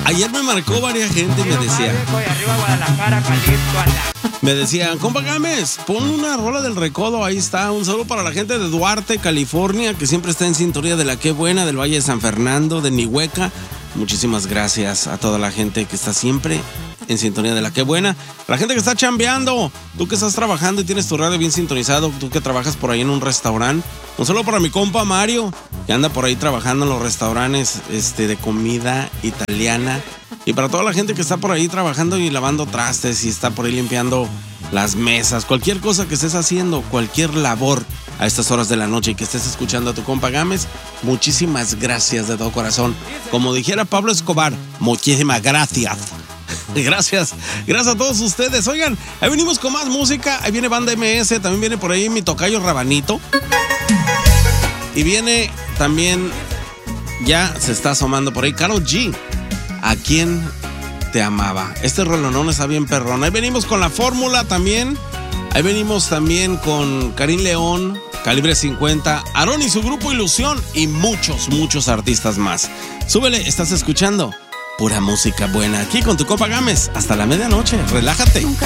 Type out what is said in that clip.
Ayer me marcó varias gente y me decían, compa Gámez, pon una rola del Recodo, ahí está. Un saludo para la gente de Duarte, California, que siempre está en sintonía de la Qué Buena, del Valle de San Fernando, de Nihueca. Muchísimas gracias a toda la gente que está siempre en sintonía de la Qué Buena. La gente que está chambeando, tú que estás trabajando y tienes tu radio bien sintonizado, tú que trabajas por ahí en un restaurante. Un saludo para mi compa Mario, que anda por ahí trabajando en los restaurantes de comida italiana. Y para toda la gente que está por ahí trabajando y lavando trastes y está por ahí limpiando las mesas, cualquier cosa que estés haciendo, cualquier labor a estas horas de la noche y que estés escuchando a tu compa Gámez, muchísimas gracias de todo corazón. Como dijera Pablo Escobar, muchísimas gracias. Gracias a todos ustedes. Oigan, ahí venimos con más música. Ahí viene Banda MS, también viene por ahí mi tocayo Rabanito. Y viene también, ya se está asomando por ahí, Karol G. ¿A quién te amaba? Este rolonón está bien perrón. Ahí venimos con La Fórmula también. Ahí venimos también con Karim León, Calibre 50, Aarón y su grupo Ilusión y muchos artistas más. Súbele, estás escuchando pura música buena aquí con tu compa Gámez hasta la medianoche. Relájate.